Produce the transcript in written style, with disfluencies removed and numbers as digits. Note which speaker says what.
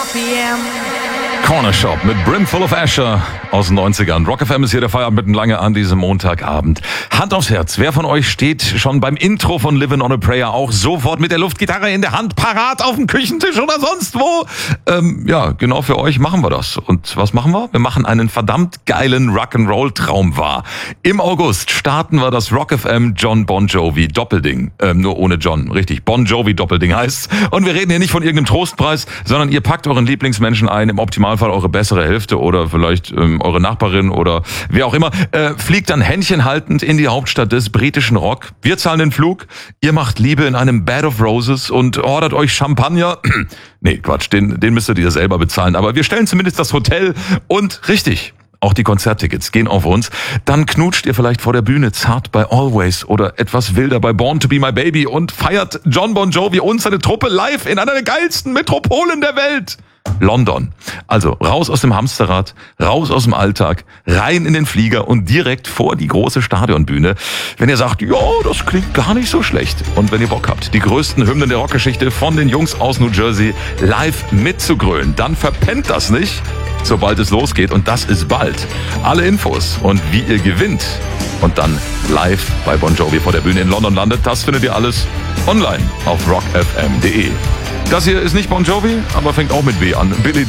Speaker 1: p.m.
Speaker 2: Corner Shop mit Brimful of Asher aus den 90ern. Rock FM ist hier der Feierabend mitten lange an diesem Montagabend. Hand aufs Herz, wer von euch steht schon beim Intro von Livin' on a Prayer auch sofort mit der Luftgitarre in der Hand parat auf dem Küchentisch oder sonst wo? Ja, genau für euch machen wir das. Und was machen wir? Wir machen einen verdammt geilen Rock'n'Roll-Traum wahr. Im August starten wir das Rock FM John Bon Jovi Doppelding. Nur ohne John, richtig. Bon Jovi Doppelding heißt's. Und wir reden hier nicht von irgendeinem Trostpreis, sondern ihr packt euren Lieblingsmenschen ein, im Optimalfall eure bessere Hälfte oder vielleicht eure Nachbarin oder wer auch immer, fliegt dann händchenhaltend in die Hauptstadt des britischen Rock. Wir zahlen den Flug, ihr macht Liebe in einem Bed of Roses und ordert euch Champagner. Nee, Quatsch, den müsstet ihr selber bezahlen. Aber wir stellen zumindest das Hotel und richtig, auch die Konzerttickets gehen auf uns. Dann knutscht ihr vielleicht vor der Bühne zart bei Always oder etwas wilder bei Born to be my baby und feiert John Bon Jovi und seine Truppe live in einer der geilsten Metropolen der Welt. London. Also raus aus dem Hamsterrad, raus aus dem Alltag, rein in den Flieger und direkt vor die große Stadionbühne. Wenn ihr sagt, ja, das klingt gar nicht so schlecht. Und wenn ihr Bock habt, die größten Hymnen der Rockgeschichte von den Jungs aus New Jersey live mitzugrölen, dann verpennt das nicht, sobald es losgeht. Und das ist bald. Alle Infos und wie ihr gewinnt und dann live bei Bon Jovi vor der Bühne in London landet, das findet ihr alles online auf rockfm.de. Das hier ist nicht Bon Jovi, aber fängt auch mit B an. Billy